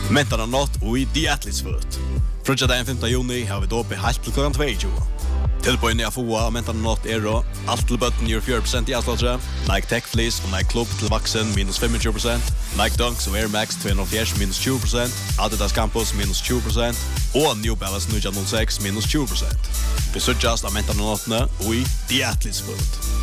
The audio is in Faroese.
Mentarna nått og i The Athletes Foot. Frutja den 5. juni har vi dåpe helt til klokken 22. Tilbøyene jeg får av mentarna nått og alt til bøtten gjør 4% i avslagsre. Nike Tech Fleece og Nike Club til vaksen minus 25%. Nike Dunks og Air Max 240 minus 20%. Adidas Campus minus 20%. Og New Balance 906 minus 20%. Vi sørgjast av mentarna nåttene og i The Athletes Foot.